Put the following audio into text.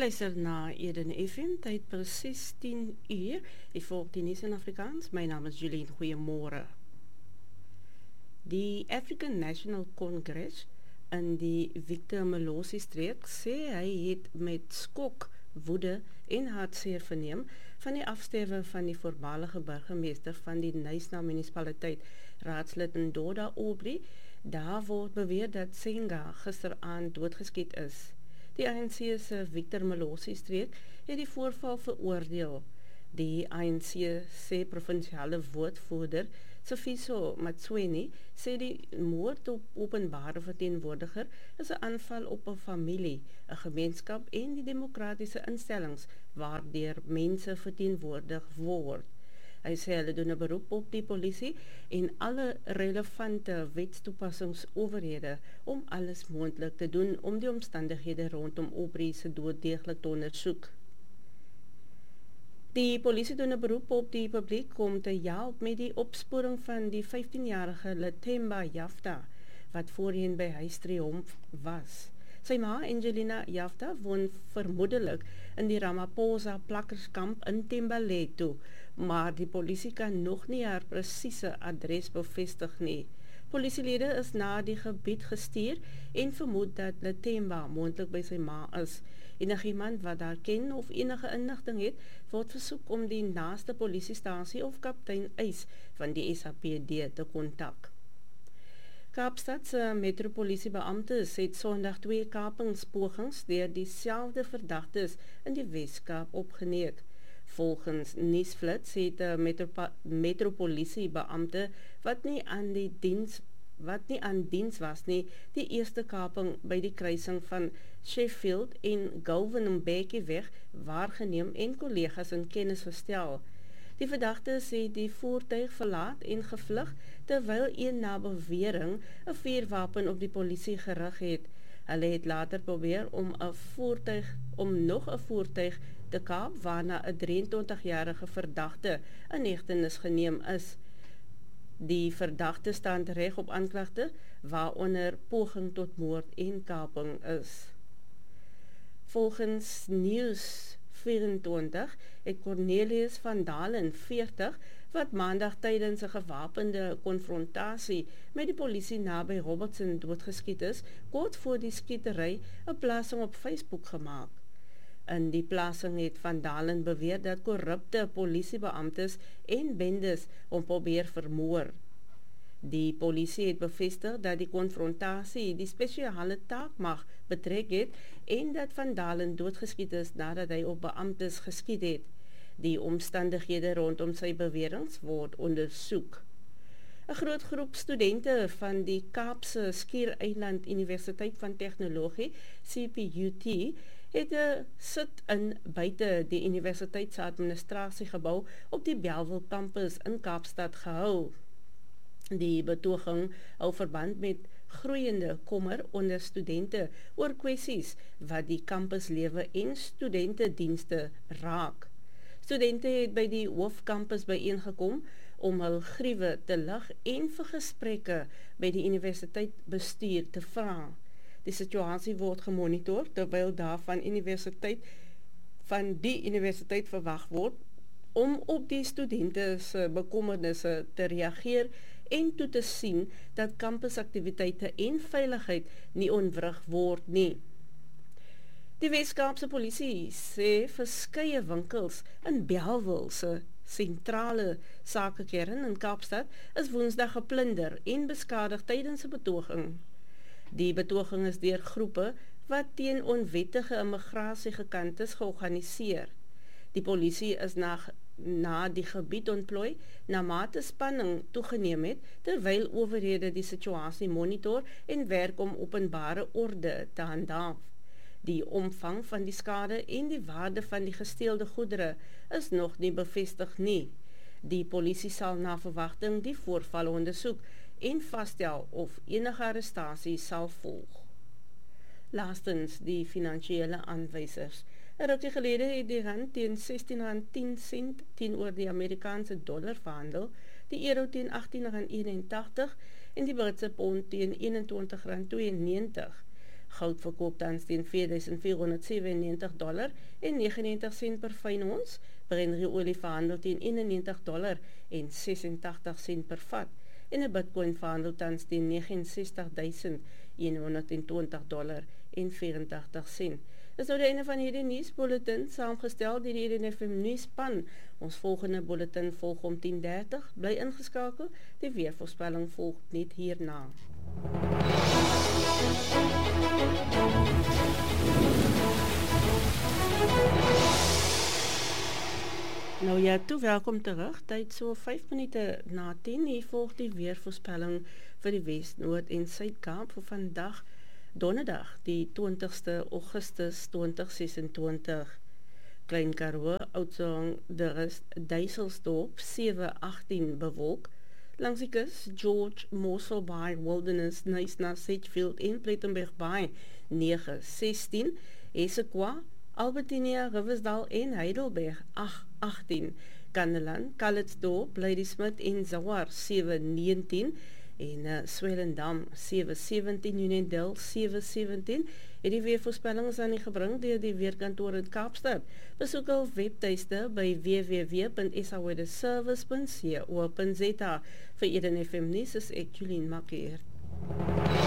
Luister na Eden FM, tyd presies 10 uur. Die volg die nuus in Afrikaans. My naam is Julienne, goeiemôre. Die African National Congress in die Victor Melosi streek sê hy het met skok, woede en hartseer verneem van die afsterwe van die voormalige burgemeester van die Knysna munisipaliteit, raadslid Ndoda Aubrey. Daar word beweer dat Senga gisteraand doodgeskiet is. Die ANC se Victor Melosi streek het die voorval veroordeel. Die ANC sê provinsiale woordvoerder Sifiso Matsweni sê die moord op openbare verteenwoordiger is 'n aanval op 'n familie, 'n gemeenskap en die demokratiese instellings waardeur mense verteenwoordig word. Hy sê hulle doen 'n beroep op die polisie en alle relevante wetstoepassingsowerhede om alles moontlik te doen om die omstandighede rondom Aubrey se dood deeglik te ondersoek. Die polisie doen 'n beroep op die publiek om te help met die opsporing van die 15-jarige Lethemba Jafta, wat voorheen by Huis Triomf was. Sy ma, Angelina Jafta, woon vermoedelik in die Ramaphosa plakkerskamp in Thembalethu, maar die polisie kan nog nie haar presiese adres bevestig nie. Polisielede is na die gebied gestuur en vermoed dat Lethemba moontlik by sy ma is. Enigiemand wat daar ken of enige inligting het, word versoek om die naaste polisiestasie of kaptein Eis van die SAPD te kontak. Kaapstad se metropolisiebeamptes het Sondag 2 kapingspogings deur dieselfde verdagtes in die Weskaap opgeneem. Volgens Nuusflits het 'n metropolisiebeampte wat nie aan diens was nie, die eerste kaping by die kruising van Sheffield en Govan Mbeki weg waargeneem en kollegas in kennis gestel. Die verdagtes het die voertuig verlaat en gevlug, terwyl een na bewering 'n vuurwapen op die polisie gerig het. Hulle het later probeer om nog 'n voertuig te kaap, waarna 'n 23-jarige verdagte in hegtenis geneem is. Die verdagte staan reg op aanklagte, waaronder poging tot moord en kaping is. Volgens News 24 het Cornelius van Dalen 40, wat maandag tydens 'n gewapende konfrontasie met die polisie naby Robertson doodgeskiet is, kort voor die skietery 'n plasing op Facebook gemaak. In die plasing het Van Dalen beweer dat korrupte polisiebeamptes en bendes hom probeer vermoor. Die polisie het bevestig dat die konfrontasie die spesiale taakmag betrek het en dat Van Dalen doodgeskiet is nadat hy op beamptes geskiet het. Die omstandighede rondom sy beweringe word ondersoek. 'n Groot groep studente van die Kaapse Skiereiland Universiteit van Tegnologie, CPUT, het 'n sit-in buite die universiteit se administrasiegebou op die Bellville kampus in Kaapstad gehou. Die betoging hou verband met groeiende kommer onder studente oor kwessies wat die kampuslewe en studentedienste raak. Studente het by die hoofkampus byeengekom om hul griewe te lig en vir gesprekke by die universiteit bestuur te vra. Die situasie word gemonitor terwyl daar van die universiteit verwag word om op die studente se bekommernisse te reageer en toe te sien dat kampusaktiwiteite en veiligheid nie ontwrig word nie. Die Weskaapse polisie sê verskeie winkels in Bellville se sentrale sakekern in Kaapstad is Woensdag geplunder en beskadig tydens 'n betoging. Die betoging is deur groepe wat teen onwettige immigrasie gekant is georganiseer. Die polisie is na die gebied ontplooi, na mate spanning toegeneem het, terwyl owerhede die situasie monitor en werk om openbare orde te handhaaf. Die omvang van die skade en die waarde van die gesteelde goedere is nog nie bevestig nie. Die polisie sal na verwagting die voorvalle ondersoek en vasstel of enige arrestasie sal volg. Laastens die finansiële aanwysers. 'n Rukkie gelede het die rand teen R16.10 teenoor die Amerikaanse dollar verhandel, die euro teen R18.81 en die Britse pond teen R21.92. Goud verkoop tans teen $4,497 en 99 sent per fyn ons. Brent olie verhandel teen $91 en 86 sent per vat. En 'n Bitcoin verhandel tans teen $69,120 en 84 sent. Dis nou die einde van hierdie nuusbulletin, saamgestel deur die RNFM nuusspan. Ons volgende bulletin volg om 10:30. Bly ingeskakel, die weervoorspelling volg net hierna. Nou ja, toe welkom terug. Tyd so 5 minute na 10. Hier volg die weervoorspelling vir die Wes, Noord en Suid-Kaap vir vandag, Donderdag, die 20ste Augustus 2026. Klein Karoo, Oudtshoorn, Duiselsdorp, 7-18 bewolk. Langs die kus, George, Mossel Bay, Wilderness, Knysna, Sedgefield en Plettenberg Bay, 9-16. Essequa, Albertinia, Riversdal en Heidelberg, 8-18. Kandeland, Calitzdorp, Ladysmith en Zawar, 7-19. En Swellendam, 7-17, Unionville, 7-17. Die weervoorspelling is aan die gebring deur die Weerkantoor in Kaapstad. Besoek hul webtuiste by www.saweatherservice.co.za. Vir RNFM nuus is ek Julien Makier.